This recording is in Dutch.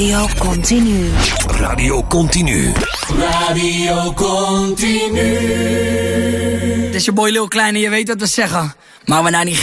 Radio Continu. Radio Continu. Radio Continu. Het is je boy Lil Kleine, je weet wat we zeggen. Maar we nou niet